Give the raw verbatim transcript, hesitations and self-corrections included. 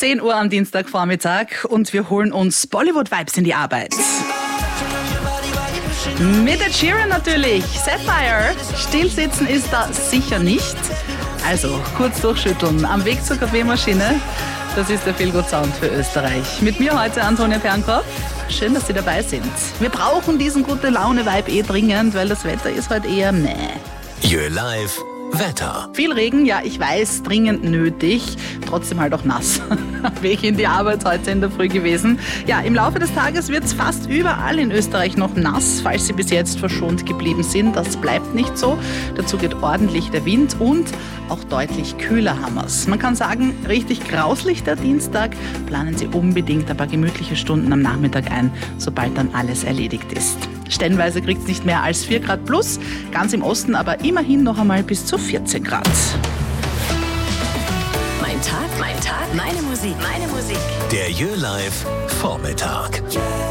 zehn Uhr am Dienstagvormittag und wir holen uns Bollywood-Vibes in die Arbeit. Mit Ed Sheeran natürlich, Sapphire. Stillsitzen ist da sicher nicht. Also kurz durchschütteln am Weg zur Kaffeemaschine. Das ist der Feelgood-Sound für Österreich. Mit mir heute Antonia Pernkopf. Schön, dass Sie dabei sind. Wir brauchen diesen Gute-Laune-Vibe eh dringend, weil das Wetter ist heute eher meh. You're live. Wetter. Viel Regen, ja, ich weiß, dringend nötig. Trotzdem halt auch nass. Weg in die Arbeit heute in der Früh gewesen. Ja, im Laufe des Tages wird es fast überall in Österreich noch nass, falls Sie bis jetzt verschont geblieben sind. Das bleibt nicht so. Dazu geht ordentlich der Wind und auch deutlich kühler haben wir's. Man kann sagen, richtig grauslich der Dienstag. Planen Sie unbedingt ein paar gemütliche Stunden am Nachmittag ein, sobald dann alles erledigt ist. Stellenweise kriegt es nicht mehr als vier Grad plus, ganz im Osten aber immerhin noch einmal bis zu vierzehn Grad. Mein Tag, mein Tag, meine Musik, meine Musik. Der You're live Vormittag.